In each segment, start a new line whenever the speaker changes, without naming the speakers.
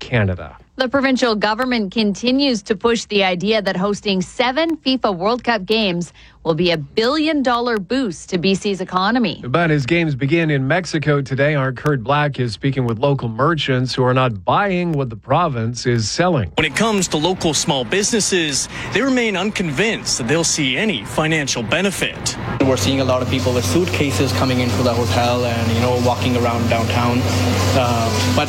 Canada.
The provincial government continues to push the idea that hosting 7 FIFA World Cup games will be a $1 billion boost to BC's economy.
But as games begin in Mexico today, our Kurt Black is speaking with local merchants who are not buying what the province is selling.
When it comes to local small businesses, they remain unconvinced that they'll see any financial benefit.
We're seeing a lot of people with suitcases coming into the hotel and, walking around downtown. But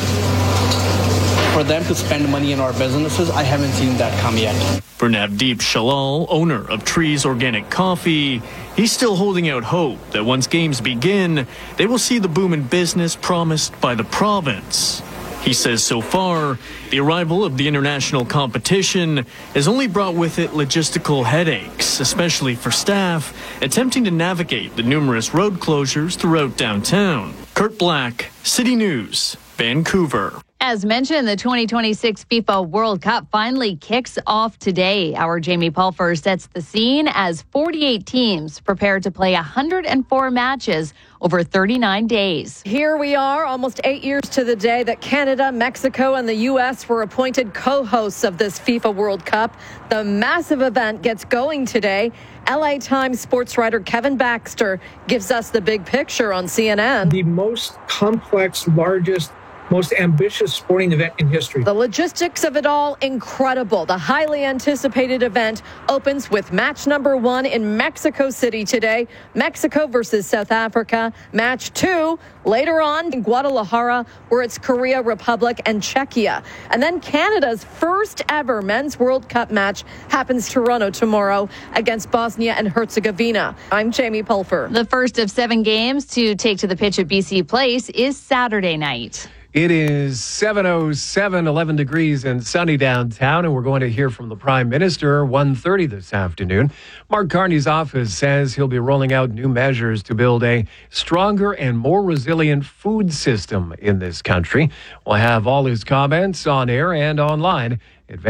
for them to spend money in our businesses, I haven't seen that come yet.
For Navdeep Shalal, owner of Trees Organic Coffee, he's still holding out hope that once games begin, they will see the boom in business promised by the province. He says so far, the arrival of the international competition has only brought with it logistical headaches, especially for staff attempting to navigate the numerous road closures throughout downtown. Kurt Black, City News, Vancouver.
As mentioned, the 2026 FIFA World Cup finally kicks off today. Our Jamie Pulfer sets the scene as 48 teams prepare to play 104 matches over 39 days.
Here we are, almost 8 years to the day that Canada, Mexico, and the U.S. were appointed co-hosts of this FIFA World Cup. The massive event gets going today. LA Times sports writer Kevin Baxter gives us the big picture on CNN.
The most complex, largest, most ambitious sporting event in history.
The logistics of it all, incredible. The highly anticipated event opens with match number 1 in Mexico City today. Mexico versus South Africa. Match 2 later on in Guadalajara, where it's Korea, Republic, and Czechia. And then Canada's first ever men's World Cup match happens Toronto tomorrow against Bosnia and Herzegovina. I'm Jamie Pulfer.
The first of 7 games to take to the pitch at BC Place is Saturday night.
It is 7:07, 11 degrees and sunny downtown, and we're going to hear from the Prime Minister 1:30 this afternoon. Mark Carney's office says he'll be rolling out new measures to build a stronger and more resilient food system in this country. We'll have all his comments on air and online at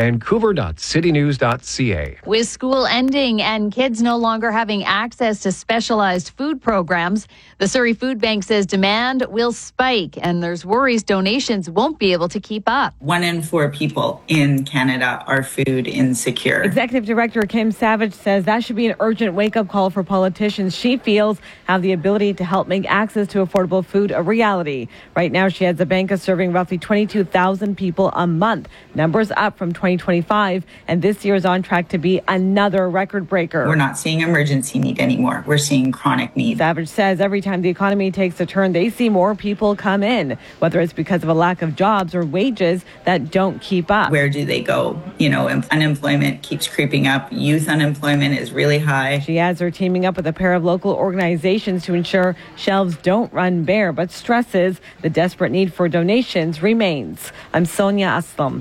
vancouver.citynews.ca.
With school ending and kids no longer having access to specialized food programs, the Surrey Food Bank says demand will spike, and there's worries donations won't be able to keep up.
1 in 4 people in Canada are food insecure.
Executive Director Kim Savage says that should be an urgent wake-up call for politicians she feels have the ability to help make access to affordable food a reality. Right now, she has a bank of serving roughly 22,000 people a month. Numbers up from 2025, and this year is on track to be another record breaker.
We're not seeing emergency need anymore. We're seeing chronic need.
Savage says every time the economy takes a turn, they see more people come in, whether it's because of a lack of jobs or wages that don't keep up.
Where do they go? Unemployment keeps creeping up. Youth unemployment is really high.
She adds they're teaming up with a pair of local organizations to ensure shelves don't run bare, but stresses the desperate need for donations remains. I'm Sonia Aslam.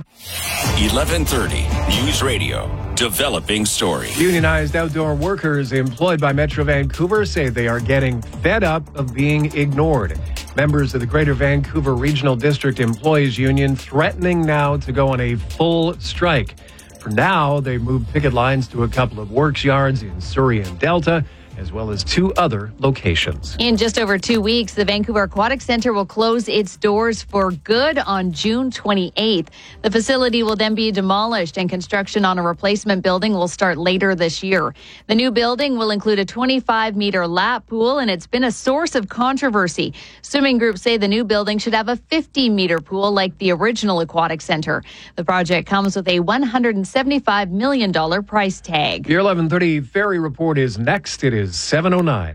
1130 News Radio, developing story.
Unionized outdoor workers employed by Metro Vancouver say they are getting fed up of being ignored. Members of the Greater Vancouver Regional District Employees Union threatening now to go on a full strike. For now, they moved picket lines to a couple of works yards in Surrey and Delta, as well as 2 other locations.
In just over 2 weeks, the Vancouver Aquatic Centre will close its doors for good on June 28th. The facility will then be demolished, and construction on a replacement building will start later this year. The new building will include a 25-meter lap pool, and it's been a source of controversy. Swimming groups say the new building should have a 50-meter pool like the original Aquatic Centre. The project comes with a $175 million price tag.
Your 11:30 Ferry Report is next. It is 7:09.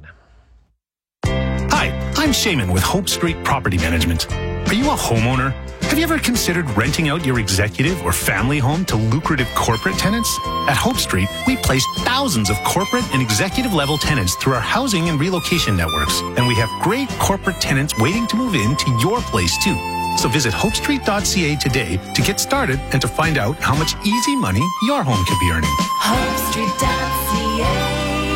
Hi, I'm Shaman with Hope Street Property Management. Are you a homeowner? Have you ever considered renting out your executive or family home to lucrative corporate tenants? At Hope Street, we place thousands of corporate and executive level tenants through our housing and relocation networks. And we have great corporate tenants waiting to move into your place too. So visit hopestreet.ca today to get started and to find out how much easy money your home could be earning.
Hopestreet.ca.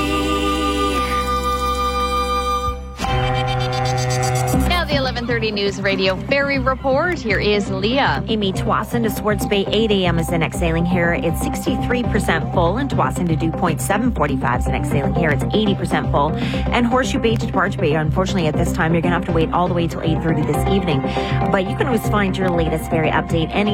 Now the 11:30 News Radio Ferry Report. Here is Leah.
Amy, Tsawwassen to Swartz Bay, 8 a.m. is the next sailing here. It's 63% full. And Tsawwassen to Dew Point, 7:45 is the next sailing here. It's 80% full. And Horseshoe Bay to Debarge Bay, unfortunately, at this time, you're going to have to wait all the way till 8:30 this evening. But you can always find your latest ferry update any